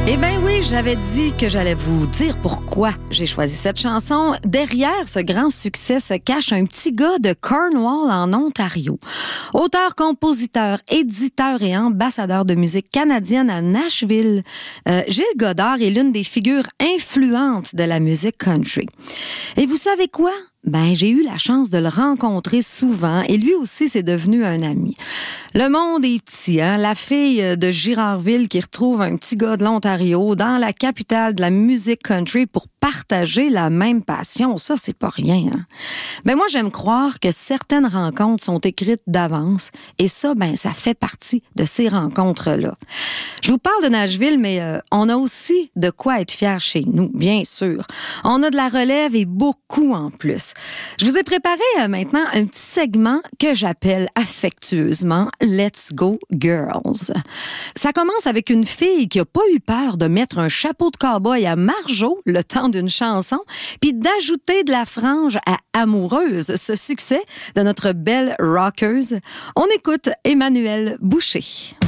Eh bien oui, j'avais dit que j'allais vous dire pourquoi j'ai choisi cette chanson. Derrière ce grand succès se cache un petit gars de Cornwall en Ontario. Auteur, compositeur, éditeur et ambassadeur de musique canadienne à Nashville, Gilles Godard est l'une des figures influentes de la musique country. Et vous savez quoi? Ben, j'ai eu la chance de le rencontrer souvent et lui aussi, c'est devenu un ami. Le monde est petit, hein? La fille de Girardville qui retrouve un petit gars de l'Ontario dans la capitale de la musique country pour partager la même passion. Ça, c'est pas rien, hein? Ben, moi, j'aime croire que certaines rencontres sont écrites d'avance et ça, ben, ça fait partie de ces rencontres-là. Je vous parle de Nashville, mais on a aussi de quoi être fiers chez nous, bien sûr. On a de la relève et beaucoup en plus. Je vous ai préparé maintenant un petit segment que j'appelle affectueusement « Let's Go Girls ». Ça commence avec une fille qui n'a pas eu peur de mettre un chapeau de cow-boy à Marjo le temps d'une chanson, puis d'ajouter de la frange à Amoureuse, ce succès de notre belle rockeuse. On écoute Emmanuelle Boucher.